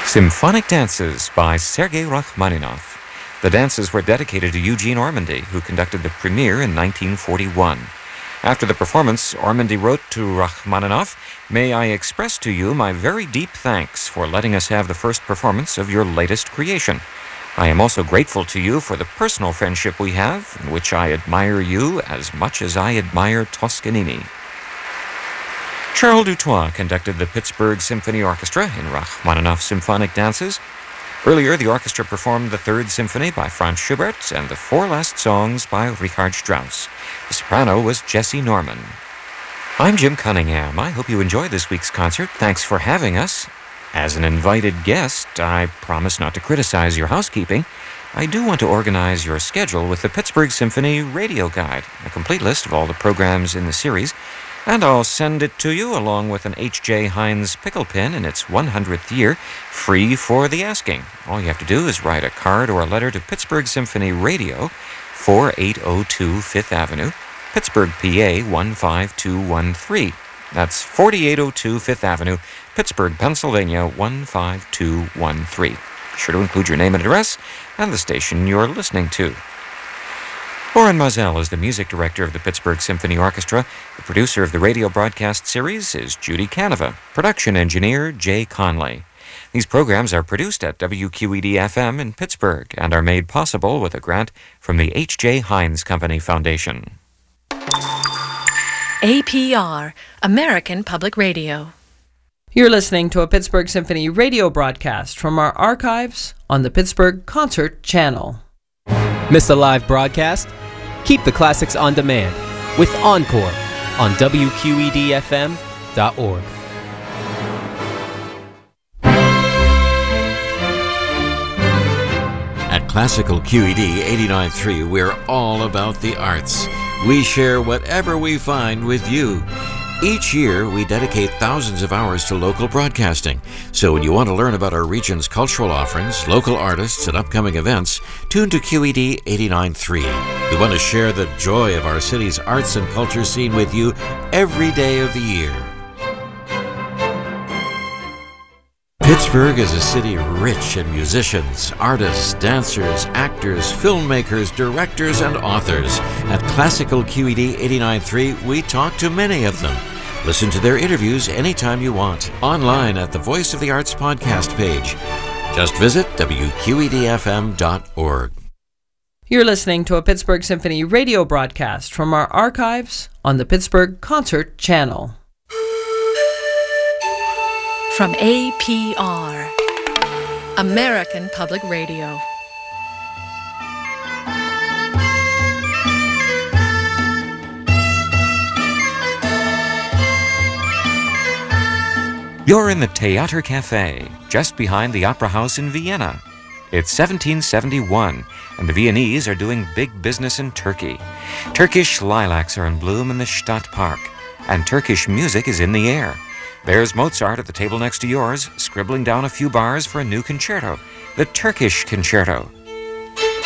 Symphonic Dances by Sergei Rachmaninoff. The dances were dedicated to Eugene Ormandy, who conducted the premiere in 1941. After the performance, Ormandy wrote to Rachmaninoff, "May I express to you my very deep thanks for letting us have the first performance of your latest creation. I am also grateful to you for the personal friendship we have, in which I admire you as much as I admire Toscanini." Charles Dutoit conducted the Pittsburgh Symphony Orchestra in Rachmaninoff's Symphonic Dances. Earlier, the orchestra performed the Third Symphony by Franz Schubert and the Four Last Songs by Richard Strauss. The soprano was Jessie Norman. I'm Jim Cunningham. I hope you enjoyed this week's concert. Thanks for having us. As an invited guest, I promise not to criticize your housekeeping. I do want to organize your schedule with the Pittsburgh Symphony Radio Guide, a complete list of all the programs in the series, and I'll send it to you along with an H.J. Heinz pickle pin in its 100th year, free for the asking. All you have to do is write a card or a letter to Pittsburgh Symphony Radio, 4802 Fifth Avenue, Pittsburgh, PA 15213. That's 4802 Fifth Avenue, Pittsburgh, Pennsylvania 15213. Be sure to include your name and address and the station you're listening to. Oren Mazel is the music director of the Pittsburgh Symphony Orchestra. The producer of the radio broadcast series is Judy Canova. Production engineer Jay Conley. These programs are produced at WQED-FM in Pittsburgh and are made possible with a grant from the H.J. Heinz Company Foundation. APR, American Public Radio. You're listening to a Pittsburgh Symphony radio broadcast from our archives on the Pittsburgh Concert Channel. Missed a live broadcast? Keep the classics on demand with Encore on WQEDFM.org. At Classical QED 89.3, we're all about the arts. We share whatever we find with you. Each year, we dedicate thousands of hours to local broadcasting. So when you want to learn about our region's cultural offerings, local artists, and upcoming events, tune to QED 89.3. We want to share the joy of our city's arts and culture scene with you every day of the year. Pittsburgh is a city rich in musicians, artists, dancers, actors, filmmakers, directors, and authors. At Classical QED 89.3, we talk to many of them. Listen to their interviews anytime you want, online at the Voice of the Arts podcast page. Just visit WQEDFM.org. You're listening to a Pittsburgh Symphony radio broadcast from our archives on the Pittsburgh Concert Channel. From APR, American Public Radio. You're in the Theater Cafe, just behind the Opera House in Vienna. It's 1771, and the Viennese are doing big business in Turkey. Turkish lilacs are in bloom in the Stadtpark, and Turkish music is in the air. There's Mozart at the table next to yours, scribbling down a few bars for a new concerto, the Turkish Concerto.